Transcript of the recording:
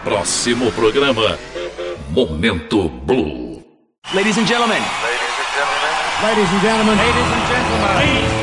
Próximo programa, Momento Blue. Ladies and gentlemen. Ladies and gentlemen. Ladies and gentlemen. Ladies and gentlemen.